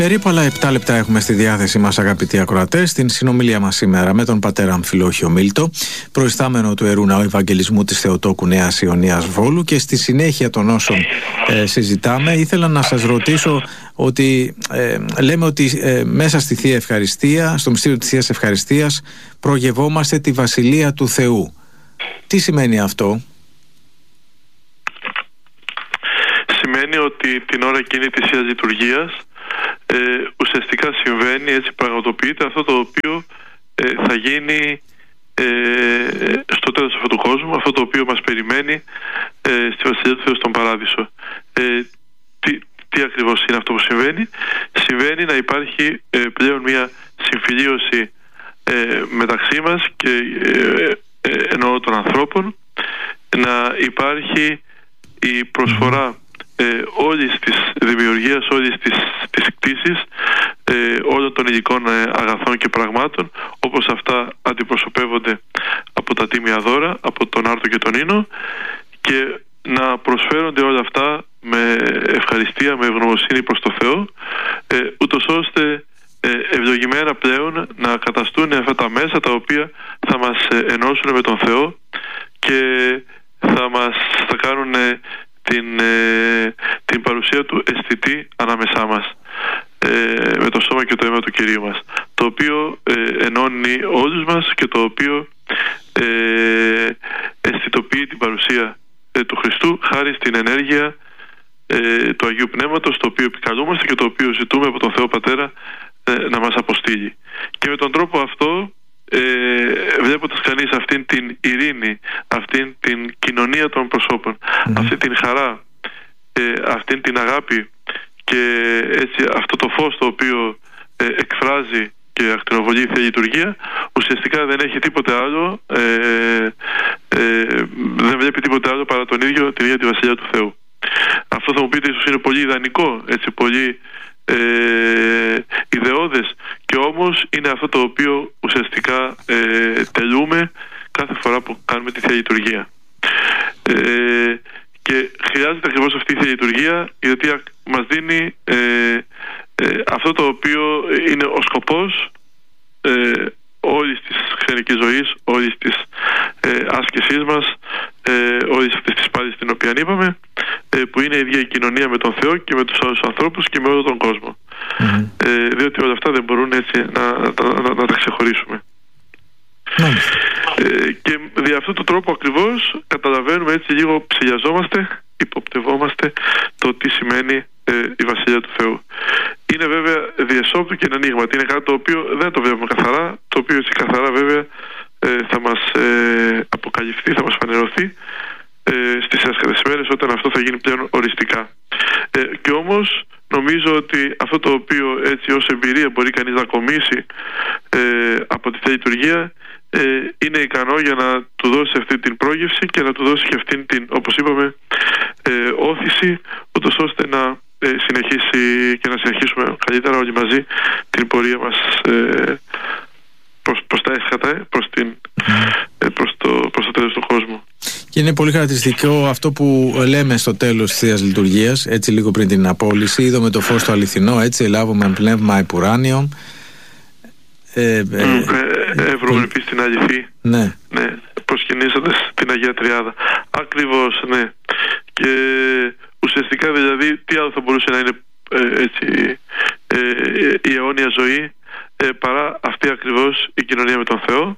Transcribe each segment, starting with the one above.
Περίπου άλλα 7 λεπτά έχουμε στη διάθεσή μας, αγαπητοί ακροατές, στην συνομιλία μας σήμερα με τον πατέρα Αμφιλόχιο Μίλτο, προϊστάμενο του Ιερού Ναού Ευαγγελισμού της Θεοτόκου Νέας Ιωνίας Βόλου, και στη συνέχεια των όσων συζητάμε ήθελα να σας ρωτήσω ότι λέμε ότι μέσα στη Θεία Ευχαριστία, στο μυστήριο της Θείας Ευχαριστίας, προγευόμαστε τη Βασιλεία του Θεού. Τι σημαίνει αυτό? Σημαίνει ότι την ώρα εκείνη της Θείας Λειτουργίας ουσιαστικά συμβαίνει, έτσι πραγματοποιείται αυτό το οποίο θα γίνει στο τέλος αυτού του κόσμου, αυτό το οποίο μας περιμένει στη Βασιλεία του Θεού στον Παράδεισο. Τι ακριβώς είναι αυτό που συμβαίνει? Συμβαίνει να υπάρχει πλέον μια συμφιλίωση μεταξύ μας και εννοώ των ανθρώπων, να υπάρχει η προσφορά όλης της δημιουργίας, όλης της κτήσης, όλων των υλικών αγαθών και πραγμάτων, όπως αυτά αντιπροσωπεύονται από τα τίμια δώρα, από τον άρτο και τον ίνο, και να προσφέρονται όλα αυτά με ευχαριστία, με ευγνωμοσύνη προς το Θεό, ούτως ώστε ευλογημένα πλέον να καταστούν αυτά τα μέσα τα οποία θα μας ενώσουν με τον Θεό και θα κάνουν την παρουσία του αισθητή ανάμεσά μας, με το σώμα και το αίμα του Κυρίου μας, το οποίο ενώνει όλους μας και το οποίο αισθητοποιεί την παρουσία του Χριστού χάρη στην ενέργεια του Αγίου Πνεύματος, το οποίο επικαλούμαστε και το οποίο ζητούμε από τον Θεό Πατέρα να μας αποστείλει. Και με τον τρόπο αυτό, βλέποντας κανείς αυτήν την ειρήνη, αυτήν την κοινωνία των προσώπων, αυτήν την χαρά, αυτήν την αγάπη και έτσι αυτό το φως το οποίο εκφράζει και ακτινοβολεί η Θεία Λειτουργία, ουσιαστικά δεν έχει τίποτε άλλο, δεν βλέπει τίποτε άλλο παρά την ίδια τη Βασιλεία του Θεού. Αυτό θα μου πείτε ίσως είναι πολύ ιδανικό, έτσι, πολύ ιδεώδες, και όμως είναι αυτό το οποίο ουσιαστικά τελούμε κάθε φορά που κάνουμε τη Θεία Λειτουργία. Και χρειάζεται ακριβώς αυτή η Θεία Λειτουργία, γιατί μας δίνει αυτό το οποίο είναι ο σκοπός όλης της χριστιανικής ζωής, όλης της άσκησής μας, όλης αυτής της πάλης την οποία είπαμε, που είναι η ίδια η κοινωνία με τον Θεό και με τους άλλους ανθρώπους και με όλο τον κόσμο. Διότι όλα αυτά δεν μπορούν έτσι να τα ξεχωρίσουμε. Και δι' αυτόν τον τρόπο ακριβώς καταλαβαίνουμε, έτσι λίγο ψηλιαζόμαστε, υποπτευόμαστε το τι σημαίνει η Βασιλεία του Θεού. Είναι βέβαια διεσόπτου και είναι ανοίγματι, είναι κάτι το οποίο δεν το βλέπουμε καθαρά, το οποίο έτσι καθαρά βέβαια θα μας αποκαλυφθεί, θα μας φανερωθεί στις έσχατες ημέρες, όταν αυτό θα γίνει πλέον οριστικά. Και όμως νομίζω ότι αυτό το οποίο έτσι ως εμπειρία μπορεί κανείς να κομίσει από τη Θεία Λειτουργία είναι ικανό για να του δώσει αυτή την πρόγευση και να του δώσει και αυτήν την, όπως είπαμε, όθηση, ούτως ώστε να συνεχίσει και να συνεχίσουμε καλύτερα όλοι μαζί την πορεία μας προς τα έσχατα, προς το τέλος του κόσμου. Και είναι πολύ χαρακτηριστικό αυτό που λέμε στο τέλος της Θείας Λειτουργίας, έτσι λίγο πριν την απόλυση: είδαμε το φως το αληθινό, έτσι ελάβουμε πνεύμα επουράνιο. Εύρωμεν στην αληθή. Ναι. Προσκυνήσαντες την Αγία Τριάδα. Ακριβώς, ναι. Και ουσιαστικά δηλαδή τι άλλο θα μπορούσε να είναι έτσι η αιώνια ζωή παρά αυτή ακριβώς η κοινωνία με τον Θεό,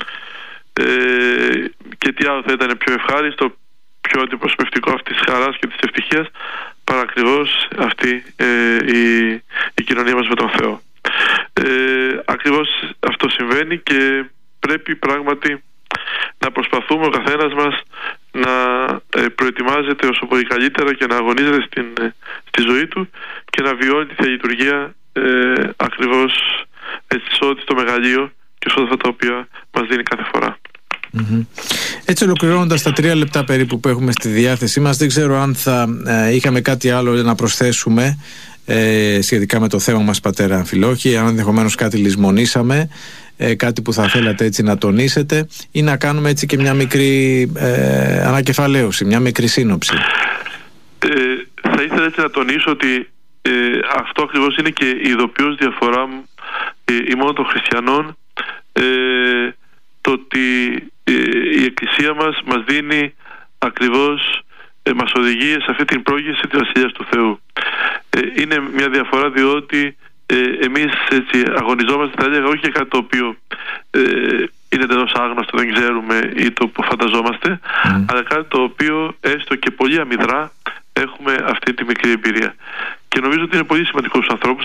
και τι άλλο θα ήταν πιο ευχάριστο, πιο αντιπροσωπευτικό αυτής της χαράς και της ευτυχίας παρά ακριβώς αυτή η κοινωνία μας με τον Θεό. Ακριβώς αυτό συμβαίνει και πρέπει πράγματι να προσπαθούμε ο καθένας μας να προετοιμάζεται όσο μπορεί καλύτερα και να αγωνίζεται στη ζωή του και να βιώνει τη Θεία Λειτουργία ακριβώς έτσι ό,τι στο μεγαλείο και σε όλα αυτά τα οποία μας δίνει κάθε φορά. Έτσι, ολοκληρώνοντας τα 3 λεπτά περίπου που έχουμε στη διάθεσή μας, δεν ξέρω αν θα είχαμε κάτι άλλο να προσθέσουμε σχετικά με το θέμα μας, πατέρα Αμφιλόχη, αν ενδεχομένως κάτι λησμονήσαμε, κάτι που θα θέλατε έτσι να τονίσετε, ή να κάνουμε έτσι και μια μικρή ανακεφαλαίωση, μια μικρή σύνοψη. Θα ήθελα έτσι να τονίσω ότι αυτό ακριβώς είναι και η ειδοποιώς διαφορά ημών των χριστιανών, το ότι η Εκκλησία μας δίνει ακριβώς, μας οδηγεί σε αυτή την πρόγευση της Βασιλείας του Θεού. Είναι μια διαφορά, διότι εμείς έτσι αγωνιζόμαστε, θα έλεγα, όχι για κάτι το οποίο είναι εντελώς άγνωστο, δεν ξέρουμε ή το που φανταζόμαστε, αλλά κάτι το οποίο έστω και πολύ αμυδρά έχουμε αυτή τη μικρή εμπειρία. Και νομίζω ότι είναι πολύ σημαντικό στους ανθρώπους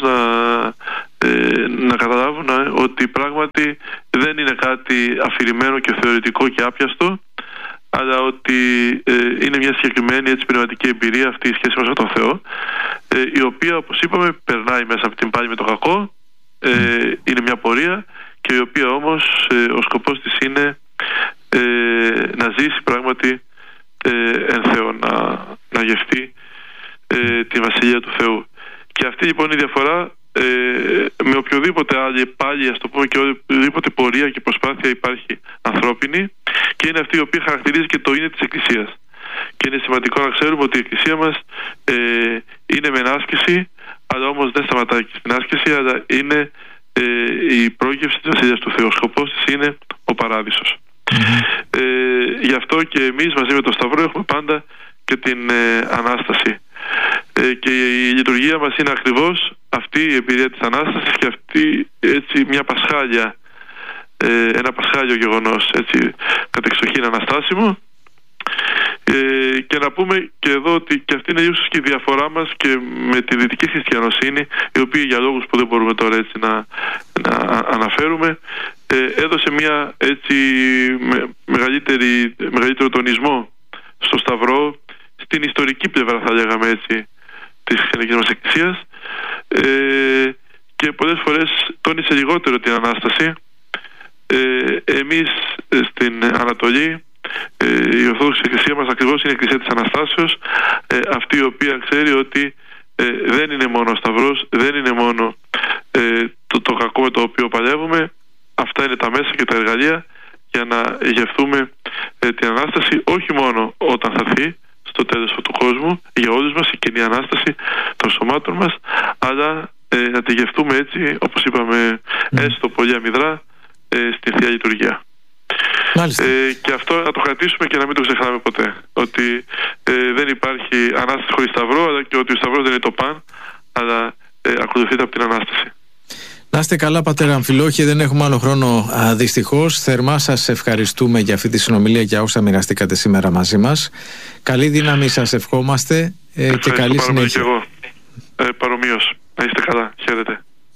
να καταλάβουν ότι πράγματι δεν είναι κάτι αφηρημένο και θεωρητικό και άπιαστο, αλλά ότι είναι μια συγκεκριμένη έτσι πνευματική εμπειρία αυτή η σχέση μας με τον Θεό, η οποία, όπως είπαμε, περνάει μέσα από την πάλη με το κακό, είναι μια πορεία, και η οποία όμως ο σκοπός της είναι να ζήσει πράγματι εν Θεό, να γευτεί τη Βασιλεία του Θεού. Και αυτή λοιπόν η διαφορά με οποιοδήποτε άλλη, πάλι ας το πούμε, και οποιοδήποτε πορεία και προσπάθεια υπάρχει ανθρώπινη, και είναι αυτή η οποία χαρακτηρίζει και το είναι της Εκκλησίας. Και είναι σημαντικό να ξέρουμε ότι η Εκκλησία μας είναι μεν άσκηση, αλλά όμως δεν σταματάει και στην άσκηση, αλλά είναι η πρόγευση της Βασιλείας του Θεού. Ο σκοπός της είναι ο παράδεισος. Γι' αυτό και εμείς μαζί με τον Σταυρό έχουμε πάντα και την Ανάσταση. Και η λειτουργία μας είναι ακριβώς αυτή η εμπειρία της Ανάστασης, και αυτή έτσι μια πασχάλια, ένα πασχάλιο γεγονός, έτσι κατεξοχήν αναστάσιμο. Και να πούμε και εδώ ότι και αυτή είναι ίσως και η διαφορά μας και με τη δυτική χριστιανοσύνη, η οποία για λόγους που δεν μπορούμε τώρα έτσι να αναφέρουμε, έδωσε μια έτσι μεγαλύτερο τονισμό στο Σταυρό, στην ιστορική πλευρά θα λέγαμε έτσι της χριστιανικής μας Εκκλησίας, και πολλές φορές τόνισε λιγότερο την Ανάσταση. Εμείς στην Ανατολή, η Ορθόδοξη Εκκλησία μας ακριβώς είναι η Εκκλησία της Αναστάσεως, αυτή η οποία ξέρει ότι δεν είναι μόνο ο Σταυρός, δεν είναι μόνο το κακό με το οποίο παλεύουμε. Αυτά είναι τα μέσα και τα εργαλεία για να γευτούμε την Ανάσταση, όχι μόνο όταν θα έρθει στο τέλος του κόσμου για όλους μας η κοινή Ανάσταση των σωμάτων μας, αλλά να τη γευτούμε έτσι, όπως είπαμε, έστω πολύ αμυδρά, στην Θεία Λειτουργία. Και αυτό να το κρατήσουμε και να μην το ξεχνάμε ποτέ, ότι δεν υπάρχει Ανάσταση χωρίς Σταυρό, αλλά και ότι ο Σταυρός δεν είναι το παν, αλλά ακολουθείται από την Ανάσταση. Να είστε καλά, πατέρα Αμφιλόχη, δεν έχουμε άλλο χρόνο δυστυχώς. Θερμά σας ευχαριστούμε για αυτή τη συνομιλία, για όσα μοιραστήκατε σήμερα μαζί μας. Καλή δύναμη σας ευχόμαστε και καλή συνέχεια. Και εγώ. Παρομοίως. Να είστε καλά. Χαίρετε.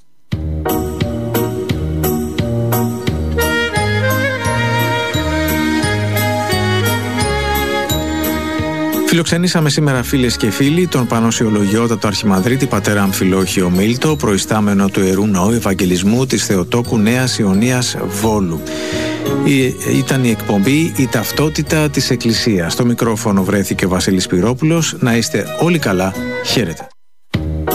Φιλοξενήσαμε σήμερα, φίλες και φίλοι, τον Πανωσιολογιότατο Αρχιμανδρίτη πατέρα Αμφιλόχιο Μίλτο, προϊστάμενο του Ιερού Ναού Ευαγγελισμού της Θεοτόκου Νέας Ιωνίας Βόλου. Ήταν η εκπομπή «Η ταυτότητα της Εκκλησίας». Στο μικρόφωνο βρέθηκε ο Βασίλης Πυρόπουλος. Να είστε όλοι καλά. Χαίρετε.